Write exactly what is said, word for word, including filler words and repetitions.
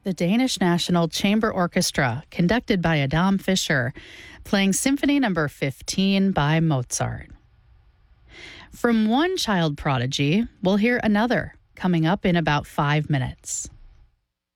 the Danish National Chamber Orchestra, conducted by Adam Fischer, playing Symphony Number fifteen by Mozart. From one child prodigy, we'll hear another coming up in about five minutes.